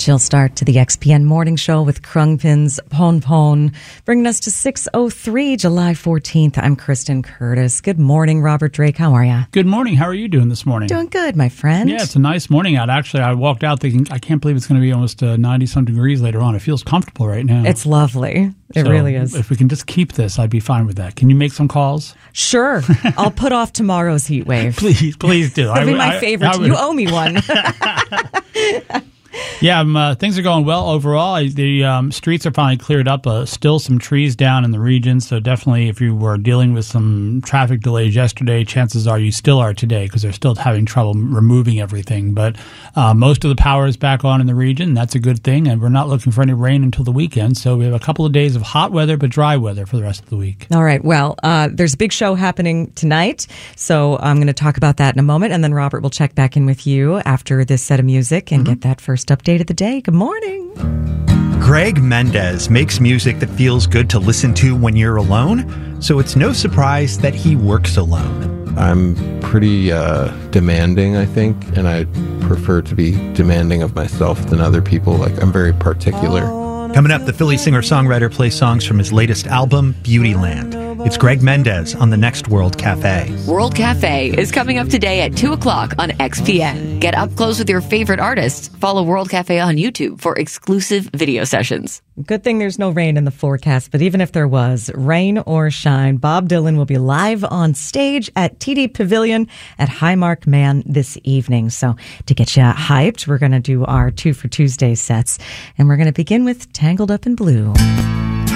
Chill start to the XPN Morning Show with Krungpin's Pon Pon, bringing us to 6:03, July 14th. I'm Kristen Curtis. Good morning, Robert Drake. How are you? Good morning. How are you doing this morning? Doing good, my friend. Yeah, it's a nice morning out. Actually, I walked out thinking, I can't believe it's going to be almost 90-some degrees later on. It feels comfortable right now. It's lovely. It really is. If we can just keep this, I'd be fine with that. Can you make some calls? Sure. I'll put off tomorrow's heat wave. Please do. That'd be my favorite. You owe me one. Yeah, things are going well overall. The streets are finally cleared up. Still some trees down in the region, so definitely if you were dealing with some traffic delays yesterday, chances are you still are today because they're still having trouble removing everything. But most of the power is back on in the region. That's a good thing, and we're not looking for any rain until the weekend. So we have a couple of days of hot weather but dry weather for the rest of the week. All right. Well, there's a big show happening tonight, so I'm going to talk about that in a moment, and then Robert will check back in with you after this set of music and get that first update of the day. Good morning. Greg Mendez makes music that feels good to listen to when you're alone, so it's no surprise that he works alone. I'm pretty demanding, I think, and I prefer to be demanding of myself than other people. Like, I'm very particular. Coming up, the Philly singer-songwriter plays songs from his latest album, Beautyland. It's Greg Mendez on the next World Cafe. World Cafe is coming up today at 2 o'clock on XPN. Get up close with your favorite artists. Follow World Cafe on YouTube for exclusive video sessions. Good thing there's no rain in the forecast, but even if there was, rain or shine, Bob Dylan will be live on stage at TD Pavilion at Highmark Man this evening. So to get you hyped, we're going to do our 2 for Tuesday sets, and we're going to begin with Tangled Up in Blue.